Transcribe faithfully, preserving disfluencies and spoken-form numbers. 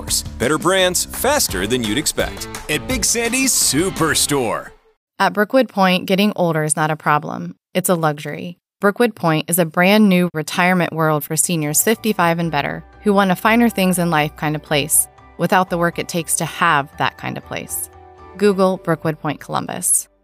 hours. Better brands, faster than you'd expect. At Big Sandy's Superstore. At Brookwood Point, getting older is not a problem. It's a luxury. Brookwood Point is a brand new retirement world for seniors fifty-five and better who want a finer things in life kind of place without the work it takes to have that kind of place. Google Brookwood Point Columbus.